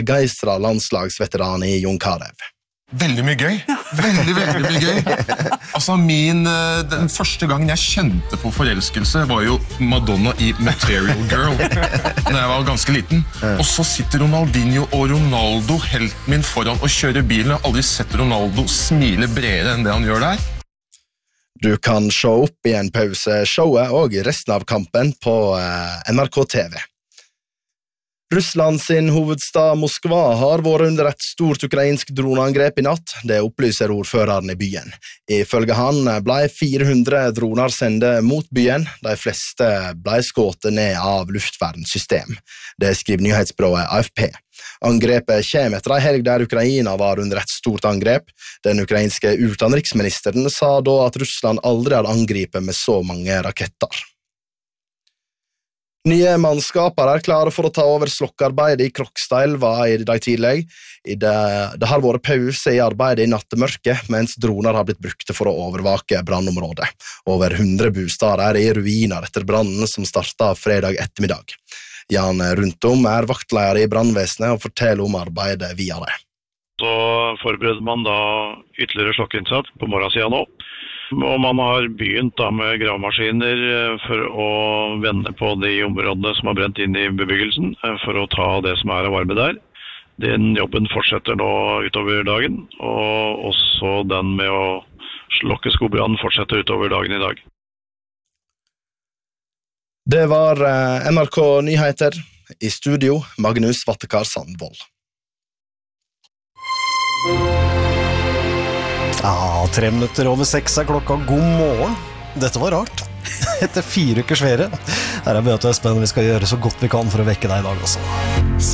begeistret landslagsveteran i Jon Carew. Veldig mye gøy. Veldig mye gøy. Altså, den første gangen jeg kjente på forelskelse var jo Madonna i Material Girl, da jeg var ganske liten. Og så sitter Ronaldinho og Ronaldo, helten min, foran og kjører bilen. Jeg har aldri sett Ronaldo smile bredere enn det han gjør der. Du kan se opp i en pause showet og resten av kampen på NRK TV. Russland sin hovedstad Moskva har vært under et stort ukrainsk droneangrep i natt, det opplyser ordføreren i byen. Ifølge han ble 400 droner sende mot byen, de fleste ble skått ned av luftvernsystem. Det skriver nyhetsbyrået AFP. Angrepet kommer etter en helg der Ukraina var under et stort angrep. Den ukrainske utenriksministeren sa da at Russland aldri hadde angrepet med så mange raketter. Nye mannskaper klare for å ta over slokkearbeidet i Krokstadelva i dag tidlig. Det har vært pause i arbeidet i nattemørket, mens droner har blitt brukte for å overvake brannområdet. Over 100 bostader i ruiner etter brannen som startet fredag ettermiddag. Jan Runtom vaktleder i brannvesenet og forteller om arbeidet videre. Så forbereder man da ytterligere slokkinnsats på morgensiden nå. Og man har begynt da med gravemaskiner for å vende på de områdene som har brent inn i bebyggelsen, for å ta det som av varme der. Den jobben fortsetter nå utover dagen, og også den med å slokke skogbrannen fortsetter utover dagen i dag. Det var NRK Nyheter. I studio, Magnus Vattekar Sandvold. Ja, 3 minutter over 6 klokka. God morgen. Dette var rart. Etter 4 ukers ferie. Her Beate og Espen, vi skal gjøre så godt vi kan for å vekke deg i dag også.